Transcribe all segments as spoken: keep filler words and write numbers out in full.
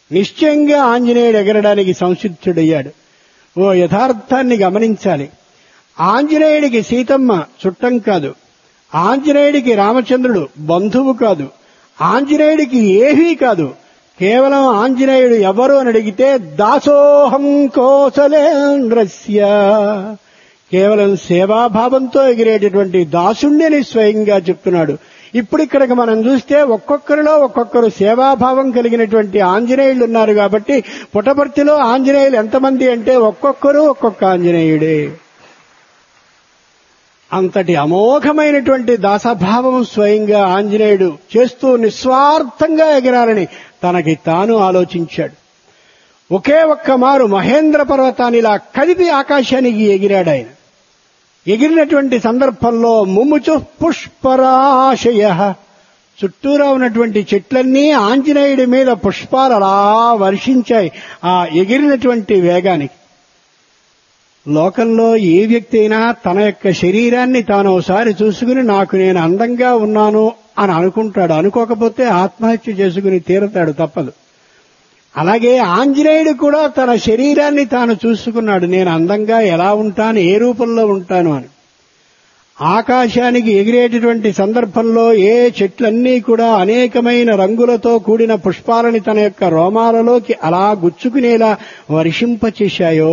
నిశ్చయంగా ఆంజనేయుడు ఎగరడానికి సంసిద్ధుడయ్యాడు. ఓ యథార్థాన్ని గమనించాలి. ఆంజనేయుడికి సీతమ్మ చుట్టం కాదు, ఆంజనేయుడికి రామచంద్రుడు బంధువు కాదు, ఆంజనేయుడికి ఏమీ కాదు. కేవలం ఆంజనేయుడు ఎవరు అని అడిగితే దాసోహం కోసలేంద్రస్య, కేవలం సేవాభావంతో ఎగిరేటటువంటి దాసుణ్ణి స్వయంగా చెప్తున్నాడు. ఇప్పుడు ఇక్కడికి మనం చూస్తే ఒక్కొక్కరిలో ఒక్కొక్కరు సేవాభావం కలిగినటువంటి ఆంజనేయులు ఉన్నారు. కాబట్టి పుట్టపర్తిలో ఆంజనేయులు ఎంతమంది అంటే ఒక్కొక్కరు ఒక్కొక్క ఆంజనేయుడే. అంతటి అమోఘమైనటువంటి దాసభావం స్వయంగా ఆంజనేయుడు చేస్తూ నిస్వార్థంగా ఎగిరాలని తనకి తాను ఆలోచించాడు. ఒకే ఒక్క మారు మహేంద్ర పర్వతాన్ని ఇలా కదిపి ఆకాశానికి ఎగిరాడు ఆయన. ఎగిరినటువంటి సందర్భంలో ముముచు పుష్పరాశయ, చుట్టూరా ఉన్నటువంటి చెట్లన్నీ ఆంజనేయుడి మీద పుష్పాలు అలా వర్షించాయి ఆ ఎగిరినటువంటి వేగానికి. లోకంలో ఏ వ్యక్తి అయినా తన యొక్క శరీరాన్ని తాను ఒకసారి చూసుకుని నాకు నేను అందంగా ఉన్నాను అని అనుకుంటాడు. అనుకోకపోతే ఆత్మహత్య చేసుకుని తీరతాడు, తప్పదు. అలాగే ఆంజనేయుడు కూడా తన శరీరాన్ని తాను చూసుకున్నాడు, నేను అందంగా ఎలా ఉంటాను, ఏ రూపంలో ఉంటాను అని. ఆకాశానికి ఎగిరేటటువంటి సందర్భంలో ఏ చెట్లన్నీ కూడా అనేకమైన రంగులతో కూడిన పుష్పాలని తన యొక్క రోమాలలోకి అలా గుచ్చుకునేలా వర్షింపచేశాయో,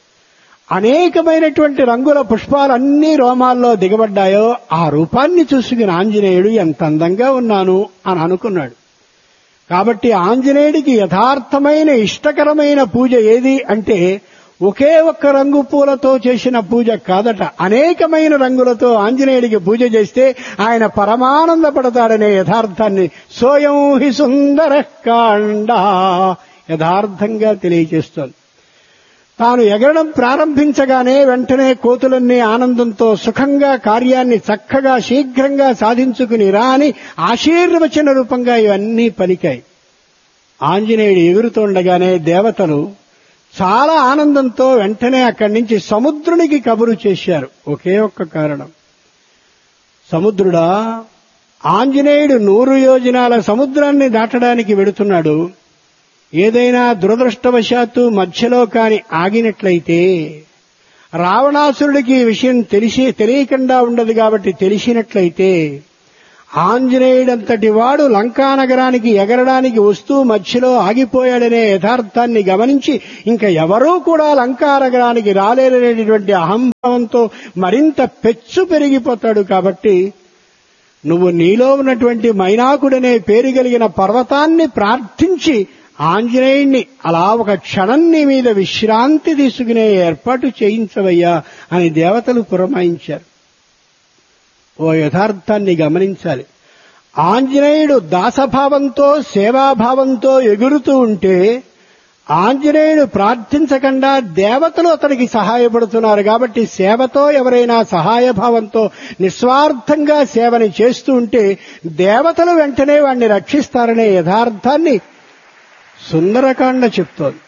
అనేకమైనటువంటి రంగుల పుష్పాలన్నీ రోమాల్లో దిగబడ్డాయో, ఆ రూపాన్ని చూసుకుని ఆంజనేయుడు ఎంత అందంగా ఉన్నాను అని అనుకున్నాడు. కాబట్టి ఆంజనేయుడికి యథార్థమైన ఇష్టకరమైన పూజ ఏది అంటే ఒకే ఒక్క రంగు పూలతో చేసిన పూజ కాదట. అనేకమైన రంగులతో ఆంజనేయుడికి పూజ చేస్తే ఆయన పరమానందపడతాడనే యథార్థాన్ని సోయం హి సుందర కాండ యథార్థంగా తెలియచేస్తోంది. తాను ఎగరడం ప్రారంభించగానే వెంటనే కోతులన్నీ ఆనందంతో సుఖంగా కార్యాన్ని చక్కగా శీఘ్రంగా సాధించుకుని రా అని ఆశీర్వచన రూపంగా ఇవన్నీ పలికాయి. ఆంజనేయుడు ఎగురుతుండగానే దేవతలు చాలా ఆనందంతో వెంటనే అక్కడి నుంచి సముద్రునికి కబురు చేశారు. ఒకే ఒక్క కారణం, సముద్రుడా, ఆంజనేయుడు నూరు యోజనాల సముద్రాన్ని దాటడానికి వెడుతున్నాడు. ఏదైనా దురదృష్టవశాత్తు మధ్యలో కాని ఆగినట్లయితే, రావణాసురుడికి ఈ విషయం తెలిసి తెలియకుండా ఉండదు కాబట్టి తెలిసినట్లయితే, ఆంజనేయుడంతటి వాడు లంకానగరానికి ఎగరడానికి వస్తూ మధ్యలో ఆగిపోయాడనే యథార్థాన్ని గమనించి ఇంకా ఎవరూ కూడా లంకానగరానికి రాలేరనేటువంటి అహంభావంతో మరింత పెచ్చు పెరిగిపోతాడు. కాబట్టి నువ్వు నీలో ఉన్నటువంటి మైనాకుడనే పేరు కలిగిన పర్వతాన్ని ప్రార్థించి ఆంజనేయుణ్ణి అలా ఒక క్షణం నీ మీద విశ్రాంతి తీసుకునే ఏర్పాటు చేయించవయ్యా అని దేవతలు పురమాయించారు. ఓ యథార్థాన్ని గమనించాలి. ఆంజనేయుడు దాసభావంతో సేవాభావంతో ఎగురుతూ ఉంటే ఆంజనేయుడు ప్రార్థించకుండా దేవతలు అతనికి సహాయపడుతున్నారు. కాబట్టి సేవతో ఎవరైనా సహాయభావంతో నిస్వార్థంగా సేవని చేస్తూ ఉంటే దేవతలు వెంటనే వాణ్ణి రక్షిస్తారనే యథార్థాన్ని సుందరకాండ చెప్తోంది.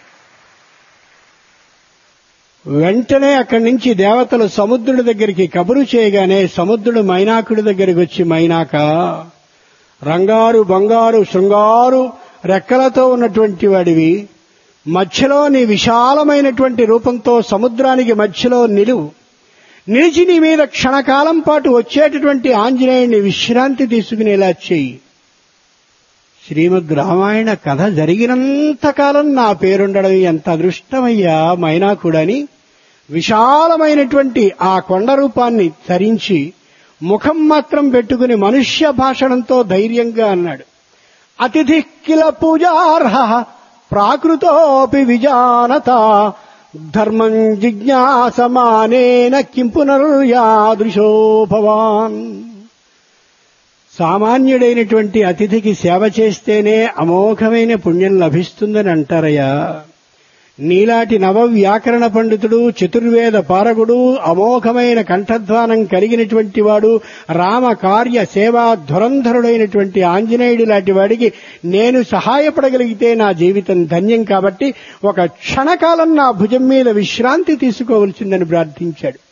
వెంటనే అక్కడి నుంచి దేవతలు సముద్రుడి దగ్గరికి కబురు చేయగానే సముద్రుడు మైనాకుడి దగ్గరికి వచ్చి, మైనాక, రంగారు బంగారు శృంగారు రెక్కలతో ఉన్నటువంటి వాడివి, మధ్యలో నీ విశాలమైనటువంటి రూపంతో సముద్రానికి మధ్యలో నిలువు, నిలిచి నీ మీద క్షణకాలం పాటు వచ్చేటటువంటి ఆంజనేయుడిని విశ్రాంతి తీసుకునేలా చేయి. శ్రీమద్ రామాయణ కథ జరిగినంతకాలం నా పేరుండడం ఎంత అదృష్టమయ్యా మైనాకుడని విశాలమైనటువంటి ఆ కొండ రూపాన్ని ధరించి ముఖం మాత్రం పెట్టుకుని మనుష్య భాషణంతో ధైర్యంగా అన్నాడు, అతిథి కిల పూజార్హ ప్రాకృతోపి విజానత ధర్మం జిజ్ఞాసమానేన కిం పునర్యాదృశో భవాన్. సామాన్యుడైనటువంటి అతిథికి సేవ చేస్తేనే అమోఘమైన పుణ్యం లభిస్తుందని అంటారయ్యా. నీలాంటి నవ వ్యాకరణ పండితుడు, చతుర్వేద పారగుడు, అమోఘమైన కంఠధ్వానం కలిగినటువంటి వాడు, రామ కార్య సేవా ధురంధరుడైనటువంటి ఆంజనేయుడు లాంటి వాడికి నేను సహాయపడగలిగితే నా జీవితం ధన్యం. కాబట్టి ఒక క్షణకాలం నా భుజం మీద విశ్రాంతి తీసుకోవలసిందని ప్రార్థించాడు.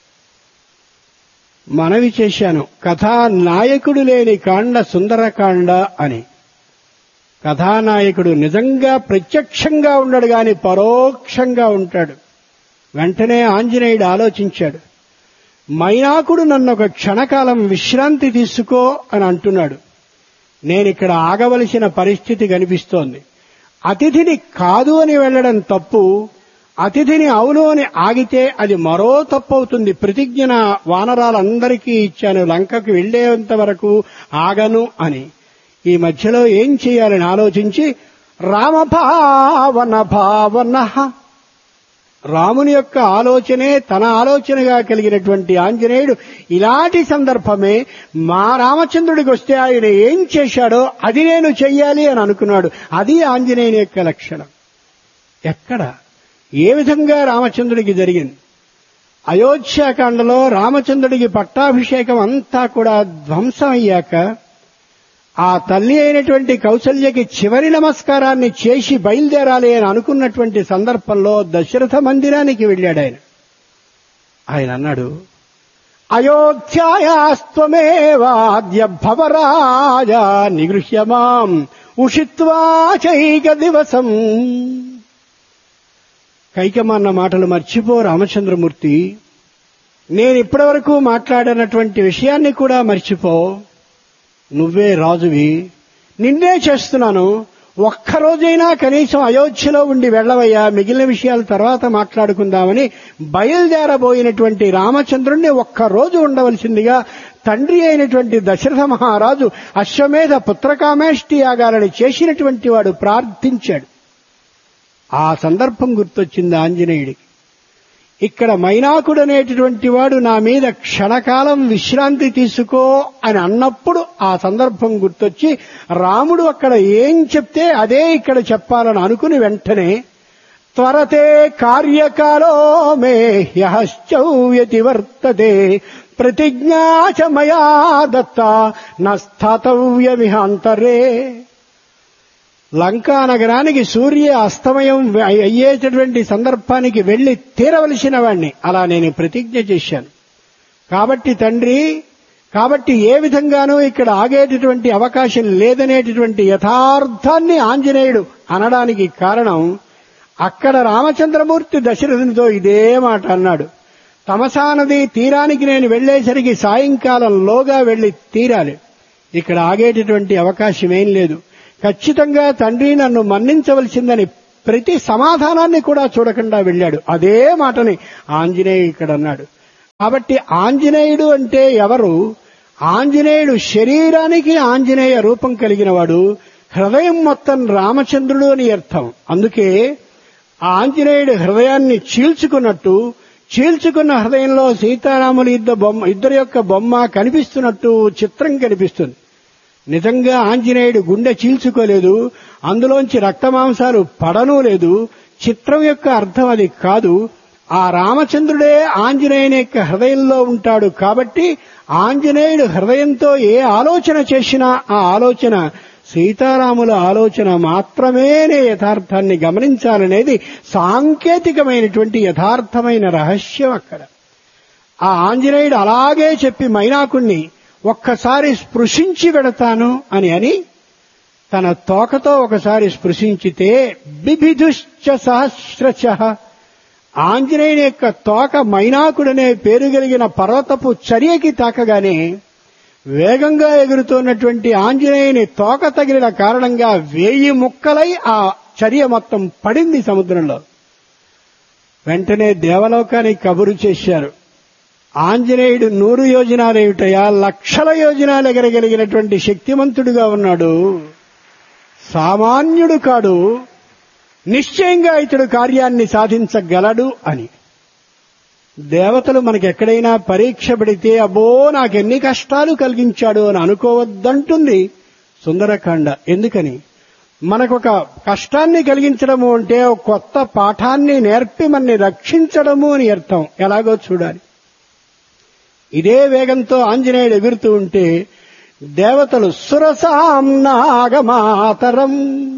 మనవి చేశాను, కథా నాయకుడు లేని కాండ సుందరకాండ అని. కథానాయకుడు నిజంగా ప్రత్యక్షంగా ఉండడు గాని పరోక్షంగా ఉంటాడు. వెంటనే ఆంజనేయుడు ఆలోచించాడు, మైనాకుడు నన్ను ఒక క్షణకాలం విశ్రాంతి తీసుకో అని అంటున్నాడు. నేనిక్కడ ఆగవలసిన పరిస్థితి కనిపిస్తోంది. అతిథిని కాదు అని వెళ్లడం తప్పు, అతిథిని అవును అని ఆగితే అది మరో తప్పు అవుతుంది. ప్రతిజ్ఞ నా వానరాలందరికీ ఇచ్చాను, లంకకు వెళ్లేంత వరకు ఆగను అని. ఈ మధ్యలో ఏం చేయాలని ఆలోచించి రామభావన భావన, రాముని యొక్క ఆలోచనే తన ఆలోచనగా కలిగినటువంటి ఆంజనేయుడు ఇలాంటి సందర్భమే మా రామచంద్రుడికి వస్తే ఆయన ఏం చేశాడో అది నేను చెయ్యాలి అని అనుకున్నాడు. అది ఆంజనేయుని యొక్క లక్షణం. ఎక్కడ ఏ విధంగా రామచంద్రుడికి జరిగింది? అయోధ్యాకాండలో రామచంద్రుడికి పట్టాభిషేకం అంతా కూడా ధ్వంసం అయ్యాక ఆ తల్లి అయినటువంటి కౌసల్యకి చివరి నమస్కారాన్ని చేసి బయలుదేరాలి అని అనుకున్నటువంటి సందర్భంలో దశరథ మందిరానికి వెళ్ళాడు ఆయన. ఆయన అన్నాడు, అయోధ్యాయాస్త్వమేవాద్య భవరాజా నిగృహ్యమాం ఉషిత్వా చైక దివసం. కైకమన్న మాటలు మర్చిపో రామచంద్రమూర్తి, నేను ఇప్పటివరకు మాట్లాడినటువంటి విషయాన్ని కూడా మర్చిపో. నువ్వే రాజువి, నిన్నే చేస్తున్నాను. ఒక్కరోజైనా కనీసం అయోధ్యలో ఉండి వెళ్ళవయ్యా, మిగిలిన విషయాల తర్వాత మాట్లాడుకుందామని బయలుదేరబోయినటువంటి రామచంద్రుణ్ణి ఒక్కరోజు ఉండవలసిందిగా తండ్రి అయినటువంటి దశరథ మహారాజు అశ్వమేధ పుత్రకామేష్టి యాగాలని చేసినటువంటి వాడు ప్రార్థించాడు. ఆ సందర్భం గుర్తొచ్చింది ఆంజనేయుడికి. ఇక్కడ మైనాకుడు అనేటటువంటి వాడు నా మీద క్షణకాలం విశ్రాంతి తీసుకో అని అన్నప్పుడు ఆ సందర్భం గుర్తొచ్చి రాముడు అక్కడ ఏం చెప్తే అదే ఇక్కడ చెప్పాలని అనుకుని వెంటనే త్వరతే కార్యకాలో మే హ్యశ్చౌయతి వర్తతే ప్రతిజ్ఞా చ మయా దత్త నస్థాతవ్యమిహాంతరే. లంకా నగరానికి సూర్య అస్తమయం అయ్యేటటువంటి సందర్భానికి వెళ్లి తీరవలసిన వాణ్ణి, అలా నేను ప్రతిజ్ఞ చేశాను. కాబట్టి తండ్రి, కాబట్టి ఏ విధంగానూ ఇక్కడ ఆగేటటువంటి అవకాశం లేదనేటటువంటి యథార్థాన్ని ఆంజనేయుడు అనడానికి కారణం, అక్కడ రామచంద్రమూర్తి దశరథునితో ఇదే మాట అన్నాడు. తమసా నది తీరానికి నేను వెళ్లేసరికి సాయంకాలంలోగా వెళ్లి తీరాలి, ఇక్కడ ఆగేటటువంటి అవకాశం ఏం లేదు. ఖచ్చితంగా తండ్రి నన్ను మన్నించవలసిందని ప్రతి సమాధానాన్ని కూడా చూడకుండా వెళ్ళాడు. అదే మాటని ఆంజనేయుడు ఇక్కడ అన్నాడు. కాబట్టి ఆంజనేయుడు అంటే ఎవరు? ఆంజనేయుడు శరీరానికి ఆంజనేయ రూపం కలిగిన వాడు, హృదయం మొత్తం రామచంద్రుడు అని అర్థం. అందుకే ఆంజనేయుడు హృదయాన్ని చీల్చుకున్నట్టు, చీల్చుకున్న హృదయంలో సీతారాములు ఇద్దరు బొమ్మ ఇద్దరి యొక్క బొమ్మ కనిపిస్తున్నట్టు చిత్రం కనిపిస్తుంది. నిజంగా ఆంజనేయుడు గుండె చీల్చుకోలేదు, అందులోంచి రక్తమాంసాలు పడనూ లేదు. చిత్రం యొక్క అర్థం అది కాదు. ఆ రామచంద్రుడే ఆంజనేయుని యొక్క హృదయంలో ఉంటాడు. కాబట్టి ఆంజనేయుడు హృదయంతో ఏ ఆలోచన చేసినా ఆ ఆలోచన సీతారాముల ఆలోచన మాత్రమేనే యథార్థాన్ని గమనించాలనేది సాంకేతికమైనటువంటి యథార్థమైన రహస్యం అక్కడ. ఆ ఆంజనేయుడు అలాగే చెప్పి మైనాకుణ్ణి ఒక్కసారి స్పృశించి వెడతాను అని అని తన తోకతో ఒకసారి స్పృశించితే బిభిదుశ్చ సహస్రచ, ఆంజనేయుని యొక్క తోక మైనాకుడనే పేరు కలిగిన పర్వతపు చర్యకి తాకగానే వేగంగా ఎగురుతున్నటువంటి ఆంజనేయుని తోక తగిలిన కారణంగా వేయి ముక్కలై ఆ చర్య మొత్తం పడింది సముద్రంలో. వెంటనే దేవలోకానికి కబురు చేశారు, ఆంజనేయుడు నూరు యోజనాలేమిటయా, లక్షల యోజనాలు ఎగరగలిగినటువంటి శక్తిమంతుడుగా ఉన్నాడు, సామాన్యుడు కాడు, నిశ్చయంగా ఇతడు కార్యాన్ని సాధించగలడు అని. దేవతలు మనకెక్కడైనా పరీక్ష పడితే అబ్బో నాకెన్ని కష్టాలు కలిగించాడు అని అనుకోవద్దంటుంది సుందరకాండ. ఎందుకని? మనకొక కష్టాన్ని కలిగించడము అంటే ఒక కొత్త పాఠాన్ని నేర్పి మనని రక్షించడము అని అర్థం. ఎలాగో చూడాలి. ఇదే వేగంతో ఆంజనేయుడు ఎగురుతూ ఉంటే దేవతలు సురసాం నాగమాతరం,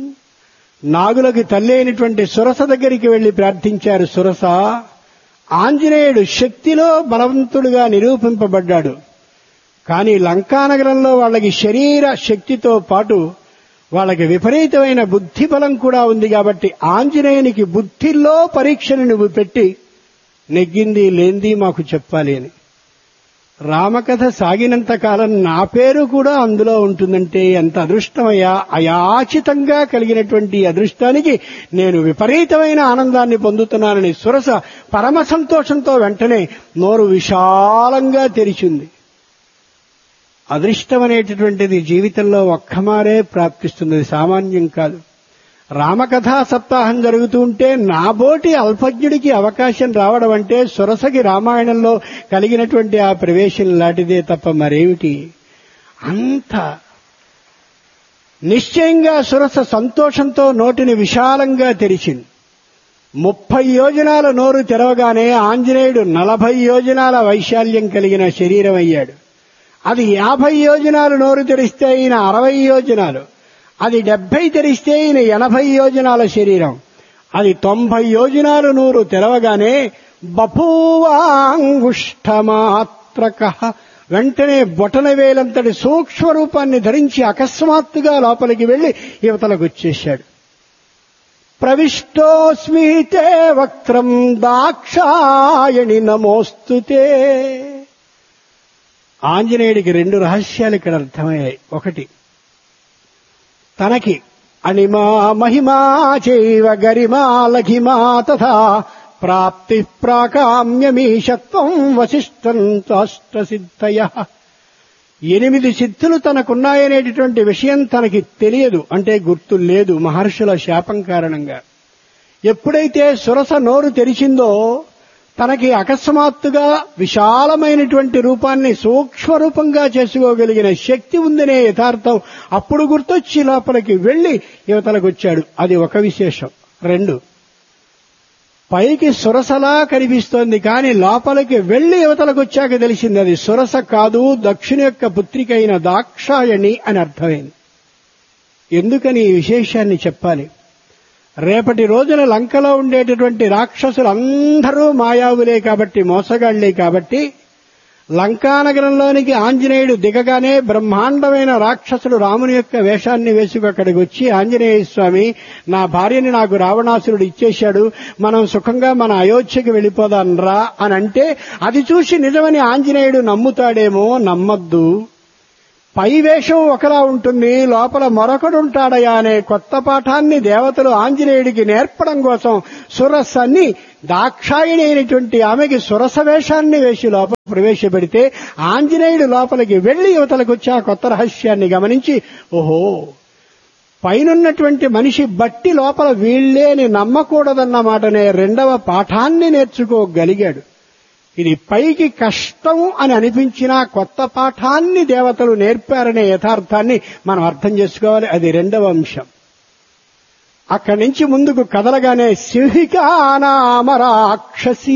నాగులకి తల్లి అయినటువంటి సురస దగ్గరికి వెళ్లి ప్రార్థించారు. సురస, ఆంజనేయుడు శక్తిలో బలవంతుడుగా నిరూపింపబడ్డాడు. కానీ లంకానగరంలో వాళ్ళకి శరీర శక్తితో పాటు వాళ్ళకి విపరీతమైన బుద్ధి బలం కూడా ఉంది కాబట్టి ఆంజనేయునికి బుద్ధిలో పరీక్షను నువ్వు పెట్టి నెగ్గింది లేంది మాకు చెప్పాలి అని. రామకథ సాగినంత కాలం నా పేరు కూడా అందులో ఉంటుందంటే ఎంత అదృష్టమయ్యా. అయాచితంగా కలిగినటువంటి అదృష్టానికి నేను విపరీతమైన ఆనందాన్ని పొందుతున్నానని సురస పరమ సంతోషంతో వెంటనే నోరు విశాలంగా తెరిచింది. అదృష్టం అనేటటువంటిది జీవితంలో ఒక్కమారే ప్రాప్తిస్తుంది, సామాన్యం కాదు. రామకథా సప్తాహం జరుగుతూ ఉంటే నాబోటి అల్పజ్ఞుడికి అవకాశం రావడం అంటే సురసకి రామాయణంలో కలిగినటువంటి ఆ ప్రవేశం లాంటిదే తప్ప మరేమిటి. అంత నిశ్చయంగా సురస సంతోషంతో నోటిని విశాలంగా తెరిచింది. ముప్పై యోజనాల నోరు తెరవగానే ఆంజనేయుడు నలభై యోజనాల వైశాల్యం కలిగిన శరీరం అయ్యాడు. అది యాభై యోజనాలు నోరు తెరిస్తే ఈయన అరవై యోజనాలు, అది డెబ్బై తెరిస్తే ఈయన ఎనభై యోజనాల శరీరం, అది తొంభై యోజనాలు నోరు తెరవగానే బభూవాంగుష్ఠమాత్రక వెంటనే బొటన వేలంతటి సూక్ష్మ రూపాన్ని ధరించి అకస్మాత్తుగా లోపలికి వెళ్లి యువతలకు వచ్చేశాడు. ప్రవిష్టోస్మితే వక్త్రం దాక్షాయణి నమోస్తుతే. ఆంజనేయుడికి రెండు రహస్యాలు ఇక్కడ అర్థమయ్యాయి. ఒకటి, తనకి అణిమా మహిమా చైవ గరిమా లఘిమా తథా ప్రాప్తి ప్రాకామ్యమీశత్వం వశిష్టం అష్టసిద్ధయః. ఎనిమిది సిద్ధులు తనకున్నాయనేటటువంటి విషయం తనకి తెలియదు, అంటే గుర్తు లేదు మహర్షుల శాపం కారణంగా. ఎప్పుడైతే సురస నోరు తెరిచిందో తనకి అకస్మాత్తుగా విశాలమైనటువంటి రూపాన్ని సూక్ష్మరూపంగా చేసుకోగలిగిన శక్తి ఉందనే యథార్థం అప్పుడు గుర్తొచ్చి లోపలికి వెళ్లి యువతలకు వచ్చాడు. అది ఒక విశేషం. రెండు, పైకి సురసలా కనిపిస్తోంది కానీ లోపలికి వెళ్లి యువతలకు వచ్చాక తెలిసింది అది సురస కాదు, దక్షుని యొక్క పుత్రిక అయిన దాక్షాయణి అని అర్థమైంది. ఎందుకని ఈ విశేషాన్ని చెప్పాలి? రేపటి రోజున లంకలో ఉండేటటువంటి రాక్షసులందరూ మాయావులే కాబట్టి, మోసగాళ్లే కాబట్టి, లంకానగరంలోనికి ఆంజనేయుడు దిగగానే బ్రహ్మాండమైన రాక్షసుడు రాముని యొక్క వేషాన్ని వేసుకు అక్కడికి వచ్చి, ఆంజనేయ స్వామి నా భార్యని నాకు రావణాసురుడు ఇచ్చేశాడు, మనం సుఖంగా మన అయోధ్యకి వెళ్ళిపోదాం రా అని అంటే అది చూసి నిజమని ఆంజనేయుడు నమ్ముతాడేమో, నమ్మద్దు. పై వేషం ఒకలా ఉంటుంది, లోపల మరొకడుంటాడయా అనే కొత్త పాఠాన్ని దేవతలు ఆంజనేయుడికి నేర్పడం కోసం సురసని దాక్షాయిణి అయినటువంటి ఆమెకి సురస వేషాన్ని వేసి లోపల ప్రవేశపెడితే ఆంజనేయుడు లోపలికి వెళ్లి యువతలకు వచ్చి ఆ కొత్త రహస్యాన్ని గమనించి, ఓహో పైనున్నటువంటి మనిషి బట్టి లోపల వీళ్లే అని నమ్మకూడదన్నమాటనే రెండవ పాఠాన్ని నేర్చుకోగలిగాడు. ఇది పైకి కష్టం అని అనిపించినా కొత్త పాఠాన్ని దేవతలు నేర్పారనే యథార్థాన్ని మనం అర్థం చేసుకోవాలి. అది రెండవ అంశం. అక్కడి నుంచి ముందుకు కదలగానే సింహికానామరాక్షసి,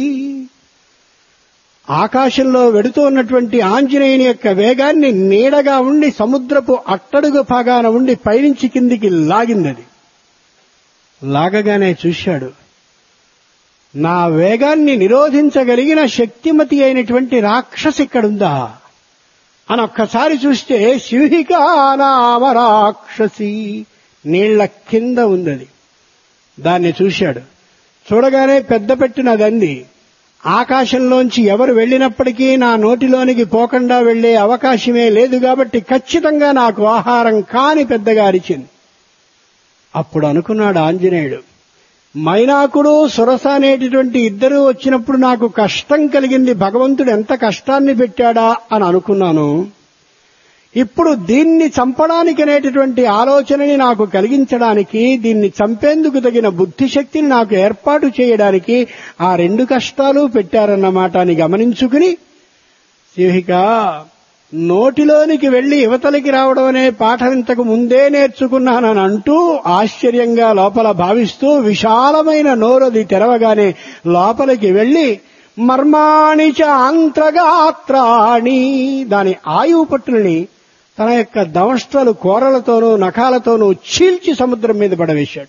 ఆకాశంలో వెడుతూ ఉన్నటువంటి ఆంజనేయుని యొక్క వేగాన్ని నీడగా ఉండి సముద్రపు అట్టడుగు భాగాన ఉండి పైనుంచి కిందికి లాగిందది. లాగగానే చూశాడు, నా వేగాన్ని నిరోధించగలిగిన శక్తిమతి అయినటువంటి రాక్షసి ఇక్కడుందా అని ఒక్కసారి చూస్తే సింహికానామరాక్షసి నీళ్ల కింద ఉందది. దాన్ని చూశాడు. చూడగానే పెద్ద పెట్టినదంది, ఆకాశంలోంచి ఎవరు వెళ్ళినప్పటికీ నా నోటిలోనికి పోకుండా వెళ్లే అవకాశమే లేదు కాబట్టి ఖచ్చితంగా నాకు ఆహారం కాని పెద్దగా అరిచింది. అప్పుడు అనుకున్నాడు ఆంజనేయుడు, మైనాకుడు సురస అనేటటువంటి ఇద్దరూ వచ్చినప్పుడు నాకు కష్టం కలిగింది, భగవంతుడు ఎంత కష్టాన్ని పెట్టాడా అని అనుకున్నాను. ఇప్పుడు దీన్ని చంపడానికి అనేటటువంటి ఆలోచనని నాకు కలిగించడానికి, దీన్ని చంపేందుకు తగిన బుద్ధిశక్తిని నాకు ఏర్పాటు చేయడానికి ఆ రెండు కష్టాలు పెట్టారన్నమాట అని గమనించుకుని, సింహిక నోటిలోనికి వెళ్లి యువతలకి రావడం అనే పాఠం ఇంతకు ముందే నేర్చుకున్నానని అంటూ ఆశ్చర్యంగా లోపల భావిస్తూ విశాలమైన నోరది తెరవగానే లోపలికి వెళ్లి మర్మాణి చ అంత్రగాత్రాణి, దాని ఆయువు పట్టుల్ని తన యొక్క దంష్ట్రలు కోరలతోనూ నఖాలతోనూ చీల్చి సముద్రం మీద పడవేశాడు.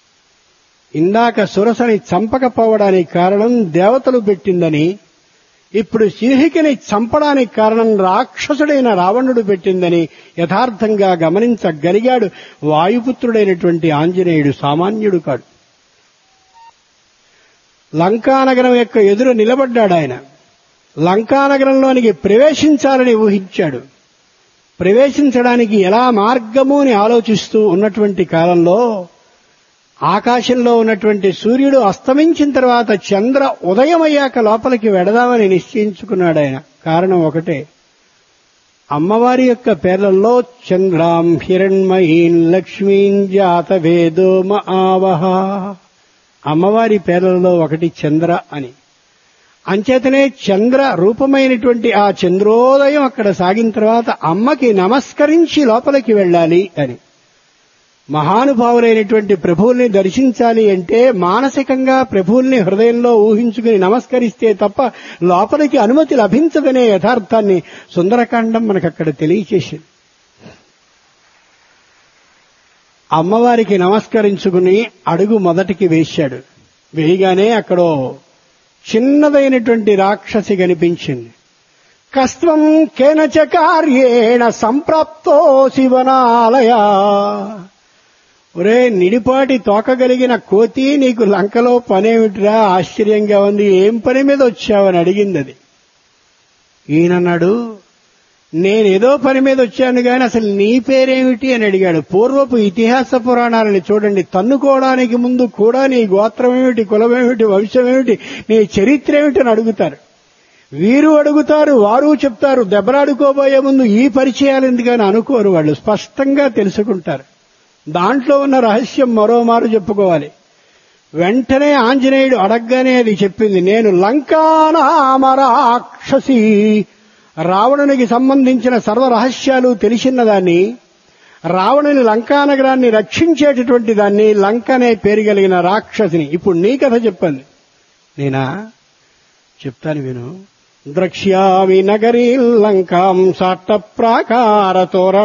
ఇందాక సురసని చంపకపోవడానికి కారణం దేవతలు పెట్టిందని, ఇప్పుడు సింహికని చంపడానికి కారణం రాక్షసుడైన రావణుడు పెట్టిందని యథార్థంగా గమనించగలిగాడు వాయుపుత్రుడైనటువంటి ఆంజనేయుడు. సామాన్యుడు కాడు. లంకానగరం యొక్క ఎదురు నిలబడ్డాడు ఆయన. లంకానగరంలోనికి ప్రవేశించాలని ఊహించాడు. ప్రవేశించడానికి ఎలా మార్గము అని ఆలోచిస్తూ ఉన్నటువంటి కాలంలో ఆకాశంలో ఉన్నటువంటి సూర్యుడు అస్తమించిన తర్వాత చంద్ర ఉదయమయ్యాక లోపలికి వెడదామని నిశ్చయించుకున్నాడు ఆయన. కారణం ఒకటే, అమ్మవారి యొక్క పేర్లలో చంద్రాం హిరణ్మయీం లక్ష్మీం జాతవేదో మఆవహ, అమ్మవారి పేర్లలో ఒకటి చంద్ర అని. అంచేతనే చంద్ర రూపమైనటువంటి ఆ చంద్రోదయం అక్కడ సాగిన తర్వాత అమ్మకి నమస్కరించి లోపలికి వెళ్ళాలి అని. మహానుభావులైనటువంటి ప్రభువుల్ని దర్శించాలి అంటే మానసికంగా ప్రభువుల్ని హృదయంలో ఊహించుకుని నమస్కరిస్తే తప్ప లోపలికి అనుమతి లభించదనే యథార్థాన్ని సుందరకాండం మనకక్కడ తెలియచేసింది. అమ్మవారికి నమస్కరించుకుని అడుగు మొదటికి వేశాడు. వేయగానే అక్కడో చిన్నదైనటువంటి రాక్షసి కనిపించింది. కస్త్వం కేనచ కార్యేణ సంప్రాప్తో శివనాలయ, ఒరే నిడిపాటి తోకగలిగిన కోతి, నీకు లంకలో పనేమిటిరా, ఆశ్చర్యంగా ఉంది, ఏం పని మీద వచ్చావని అడిగింది అది. ఈయనన్నాడు, నేనేదో పని మీద వచ్చాను గాని అసలు నీ పేరేమిటి అని అడిగాడు. పూర్వపు ఇతిహాస పురాణాలని చూడండి, తన్నుకోవడానికి ముందు కూడా నీ గోత్రమేమిటి, కులమేమిటి, వంశమేమిటి, నీ చరిత్ర ఏమిటి అని అడుగుతారు. వీరు అడుగుతారు, వారు చెప్తారు. దెబ్బలాడుకోబోయే ముందు ఈ పరిచయాలు ఎందుకని అనుకోరు, వాళ్ళు స్పష్టంగా తెలుసుకుంటారు. దాంట్లో ఉన్న రహస్యం మరోమారు చెప్పుకోవాలి. వెంటనే ఆంజనేయుడు అడగ్గానే అది చెప్పింది. నేను లంకానామరాక్షసి, రావణునికి సంబంధించిన సర్వ రహస్యాలు తెలిసినదాన్ని, రావణుని లంకానగరాన్ని రక్షించేటటువంటి దాన్ని, లంక అనే పేరు కలిగిన రాక్షసిని. ఇప్పుడు నీ కథ చెప్పండి. నేనా చెప్తాను విను. ద్రక్ష్యామి నగరీ లంకాం సాట్ట ప్రాకార తోరణ